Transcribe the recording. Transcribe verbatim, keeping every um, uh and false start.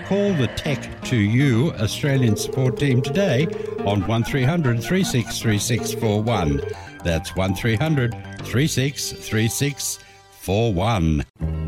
Call the Tech to You Australian support team today on one three hundred, three six three six four one. That's one three hundred, three six three six four one.